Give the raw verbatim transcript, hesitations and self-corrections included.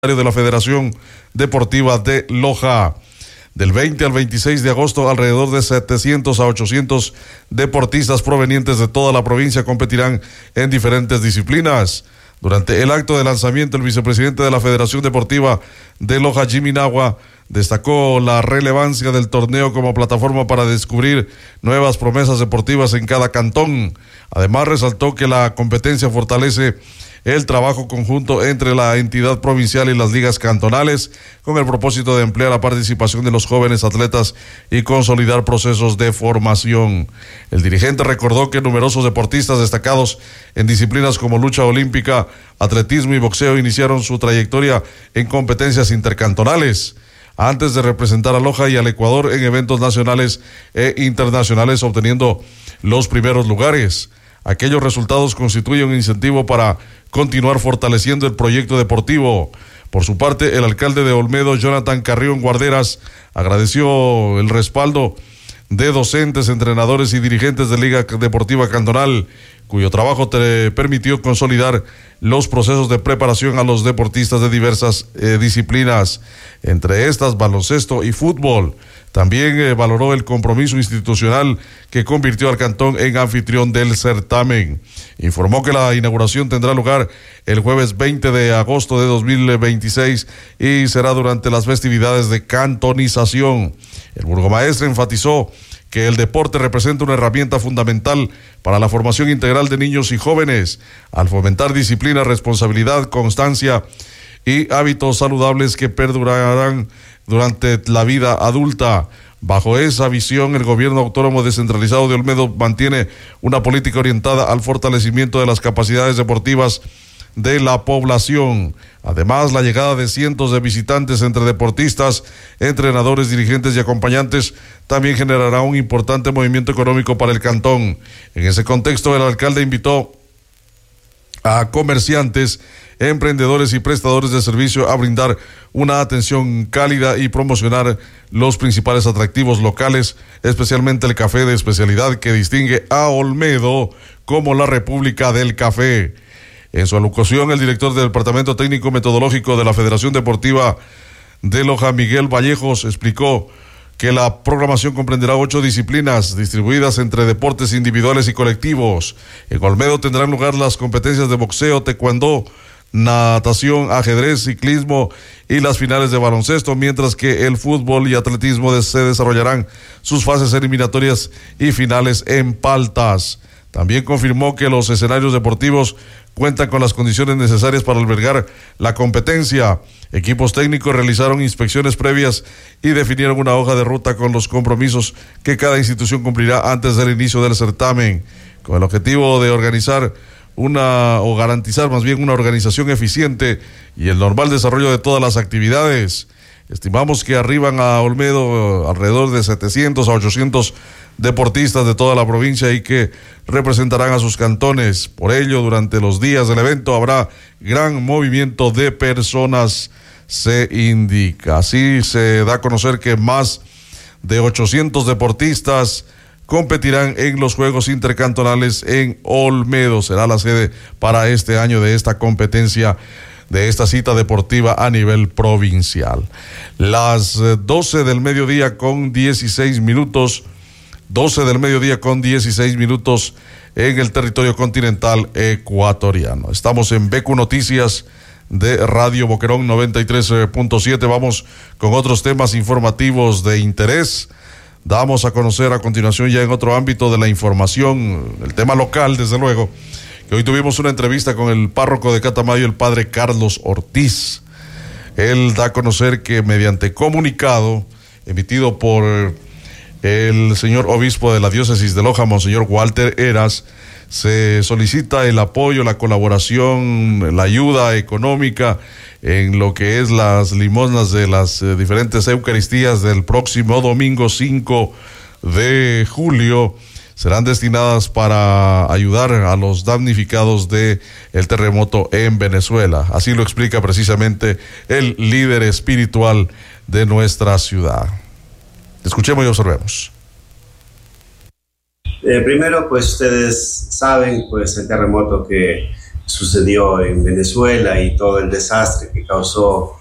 de la Federación Deportiva de Loja. Del veinte al veintiséis de agosto, alrededor de setecientos a ochocientos deportistas provenientes de toda la provincia competirán en diferentes disciplinas. Durante el acto de lanzamiento, el vicepresidente de la Federación Deportiva de Loja, Jimmy Nahua, destacó la relevancia del torneo como plataforma para descubrir nuevas promesas deportivas en cada cantón. Además, resaltó que la competencia fortalece el trabajo conjunto entre la entidad provincial y las ligas cantonales, con el propósito de ampliar la participación de los jóvenes atletas y consolidar procesos de formación. El dirigente recordó que numerosos deportistas destacados en disciplinas como lucha olímpica, atletismo y boxeo iniciaron su trayectoria en competencias intercantonales, antes de representar a Loja y al Ecuador en eventos nacionales e internacionales, obteniendo los primeros lugares. Aquellos resultados constituyen un incentivo para continuar fortaleciendo el proyecto deportivo. Por su parte, el alcalde de Olmedo, Jonathan Carrión Guarderas, agradeció el respaldo de docentes, entrenadores y dirigentes de Liga Deportiva Cantonal, cuyo trabajo te permitió consolidar los procesos de preparación a los deportistas de diversas eh, disciplinas, entre estas baloncesto y fútbol. También eh, valoró el compromiso institucional que convirtió al cantón en anfitrión del certamen. Informó que la inauguración tendrá lugar el jueves veinte de agosto de dos mil veintiséis y será durante las festividades de cantonización. El burgomaestre enfatizó que el deporte representa una herramienta fundamental para la formación integral de niños y jóvenes, al fomentar disciplina, responsabilidad, constancia y hábitos saludables que perdurarán durante la vida adulta. Bajo esa visión, el gobierno autónomo descentralizado de Olmedo mantiene una política orientada al fortalecimiento de las capacidades deportivas de la población. Además, la llegada de cientos de visitantes entre deportistas, entrenadores, dirigentes y acompañantes también generará un importante movimiento económico para el cantón. En ese contexto, el alcalde invitó a comerciantes, emprendedores y prestadores de servicio a brindar una atención cálida y promocionar los principales atractivos locales, especialmente el café de especialidad que distingue a Olmedo como la República del Café. En su alocución, el director del Departamento Técnico Metodológico de la Federación Deportiva de Loja, Miguel Vallejos, explicó que la programación comprenderá ocho disciplinas distribuidas entre deportes individuales y colectivos. En Olmedo tendrán lugar las competencias de boxeo, taekwondo, natación, ajedrez, ciclismo y las finales de baloncesto, mientras que el fútbol y atletismo se desarrollarán sus fases eliminatorias y finales en Paltas. También confirmó que los escenarios deportivos cuentan con las condiciones necesarias para albergar la competencia. Equipos técnicos realizaron inspecciones previas y definieron una hoja de ruta con los compromisos que cada institución cumplirá antes del inicio del certamen, con el objetivo de organizar una o garantizar más bien una organización eficiente y el normal desarrollo de todas las actividades. Estimamos que arriban a Olmedo alrededor de setecientos a ochocientos deportistas de toda la provincia y que representarán a sus cantones. Por ello, durante los días del evento habrá gran movimiento de personas, se indica. Así se da a conocer que más de ochocientos deportistas competirán en los Juegos Intercantonales en Olmedo. Será la sede para este año de esta competencia, de esta cita deportiva a nivel provincial. Las doce del mediodía con dieciséis minutos, doce del mediodía con dieciséis minutos en el territorio continental ecuatoriano. Estamos en B Q Noticias de Radio Boquerón noventa y tres punto siete. Vamos con otros temas informativos de interés. Damos a conocer a continuación, ya en otro ámbito de la información, el tema local, desde luego, que hoy tuvimos una entrevista con el párroco de Catamayo, el padre Carlos Ortiz. Él da a conocer que mediante comunicado emitido por el señor obispo de la diócesis de Loja, monseñor Walter Eras, se solicita el apoyo, la colaboración, la ayuda económica en lo que es las limosnas de las eh, diferentes eucaristías del próximo domingo cinco de julio. Serán destinadas para ayudar a los damnificados de el terremoto en Venezuela. Así lo explica precisamente el líder espiritual de nuestra ciudad. Escuchemos y observemos. Eh, primero, pues ustedes saben, pues el terremoto que sucedió en Venezuela y todo el desastre que causó